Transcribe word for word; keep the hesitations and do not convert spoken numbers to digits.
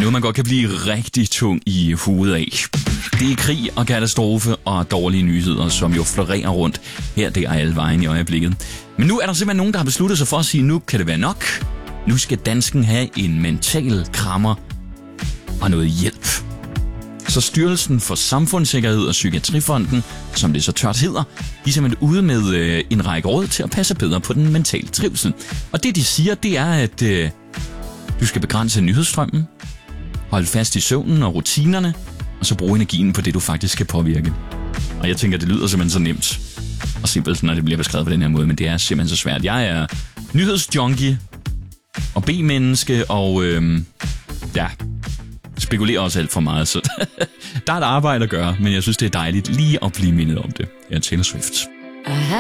Noget, man godt kan blive rigtig tung i hovedet af. Det er krig og katastrofe og dårlige nyheder, som jo florerer rundt her der er alle vejen i øjeblikket. Men nu er der simpelthen nogen, der har besluttet sig for at sige, nu kan det være nok. Nu skal dansken have en mental krammer og noget hjælp. Så Styrelsen for Samfundssikkerhed og Psykiatrifonden, som det så tørt hedder, de er simpelthen ude med øh, en række råd til at passe bedre på den mentale trivsel. Og det de siger, det er, at øh, du skal begrænse nyhedsstrømmen, holde fast i søvnen og rutinerne, og så bruge energien på det, du faktisk skal påvirke. Og jeg tænker, det lyder simpelthen så nemt og simpelt, når det bliver beskrevet på den her måde, men det er simpelthen så svært. Jeg er nyhedsjunkie og B-menneske, og øh, ja, spekulerer også alt for meget, så der er et arbejde at gøre, men jeg synes, det er dejligt lige at blive mindet om det. Jeg er Taylor Swift. Aha.